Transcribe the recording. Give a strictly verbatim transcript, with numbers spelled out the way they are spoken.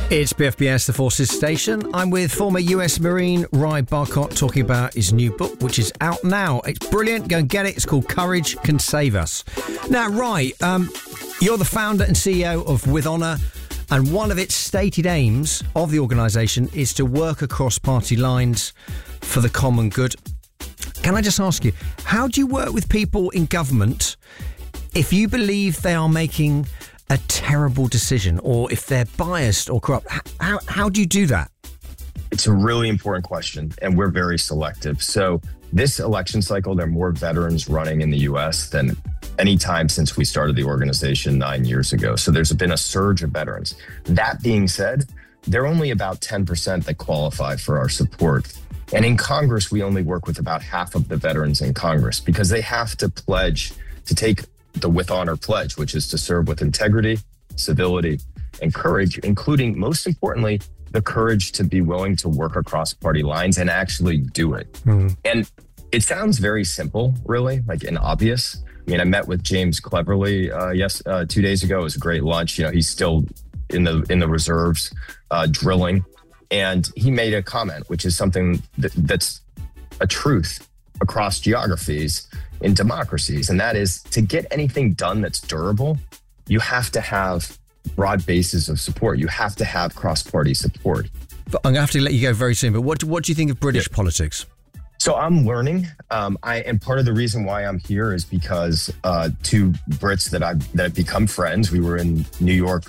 It's B F B S, the Forces Station. I'm with former U S Marine Ry Barcott talking about his new book, which is out now. It's brilliant. Go and get it. It's called Courage Can Save Us. Now, Ry, um, you're the founder and C E O of With Honour, and one of its stated aims of the organisation is to work across party lines for the common good. Can I just ask you, how do you work with people in government if you believe they are making a terrible decision, or if they're biased or corrupt? How, how do you do that? It's a really important question, and we're very selective. So this election cycle, there are more veterans running in the U S than any time since we started the organization nine years ago. So there's been a surge of veterans. That being said, there are only about ten percent that qualify for our support. And in Congress, we only work with about half of the veterans in Congress because they have to pledge to take the With Honor pledge, which is to serve with integrity, civility, and courage, including, most importantly, the courage to be willing to work across party lines and actually do it. Mm-hmm. And it sounds very simple, really, like and obvious. I mean, I met with James Cleverly uh, yes, uh, two days ago. It was a great lunch. You know, he's still in the in the reserves uh, drilling. And he made a comment, which is something that, that's a truth across geographies in democracies. And that is, to get anything done that's durable, you have to have broad bases of support. You have to have cross-party support. But I'm going to have to let you go very soon. But what, what do you think of British yeah. politics? So I'm learning. Um, I and part of the reason why I'm here is because uh, two Brits that I've that have become friends. We were in New York